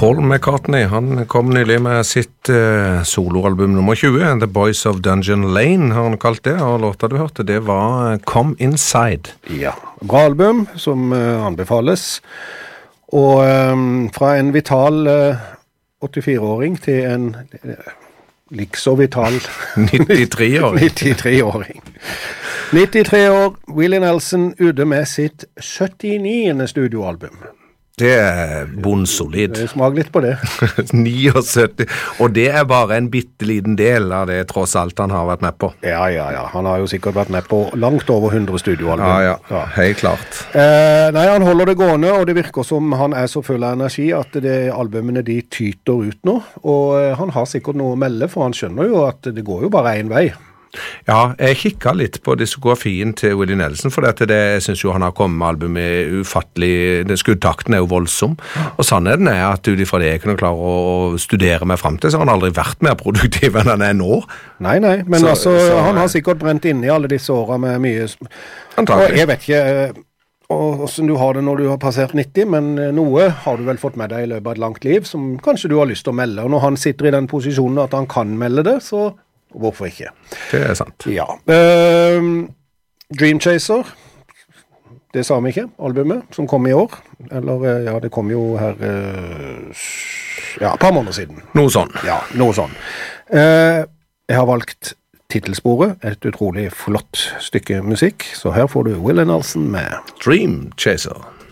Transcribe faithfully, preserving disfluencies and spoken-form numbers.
Paul McCartney, han kom nylig med sitt uh, soloalbum nummer tjue, The Boys of Dungeon Lane, har han kalt det, og låta du hørte, det var Come Inside. Ja, bra album som uh, anbefales, og um, fra en vital uh, åttifire-åring til en uh, likså vital nittitre-åring. nittitre-åring. nittitre år, Willie Nelson ute med sitt syttiniende studioalbum. Det er bondsolid. Det smaker litt på det. syttioni, og det er bare en bitteliten del av det tross alt han har vært med på. Ja, ja, ja. Han har jo sikkert vært med på langt over hundre studioalbum. Ja, ja, ja. Helt klart. Eh, nei, han holder det gående, og det virker som han er så full av energi at det albumene de tyter ut nå, og eh, han har sikkert noe å melde, for han skjønner jo at det går jo bare en vei. Ja, jeg kikket litt på diskografien til Willie Nelson, for dette, det, jeg synes jo han har kommet med albumet ufattelig, det, skuddtakten er jo voldsom, og sannheten er at ut ifra det jeg kunne klare å studere meg frem til, så har han aldri vært mer produktiv enn han er nå. Nei, nei, men så, altså, så, han har sikkert brent inne i alle disse årene med mye... Antagelig. Og jeg vet ikke hvordan du har det når du har passert nitti, men noe har du vel fått med deg i løpet av et langt liv, som kanskje du har lyst til å melde, og når han sitter i den posisjonen at han kan melde det, så... Hvorfor ikke? Det er sant. Ja. Uh, Dream Chaser, det sa vi ikke, albumet som kom i år. Eller, ja, det kom jo her uh, ja, et par måneder siden. Noe sånn. Ja, noe sånn. Uh, jeg har valgt titelsporet, et utrolig flott stykke musikk, så her får du Willie Nelson med Dream Chaser.